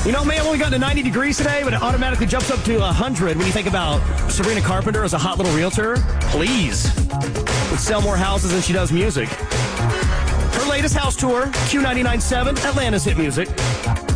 You know, may have only gotten to 90 degrees today, but it automatically jumps up to 100 when you think about Sabrina Carpenter as a hot little realtor. Please. Would sell more houses than she does music. Her latest house tour, Q99.7, Atlanta's hit music.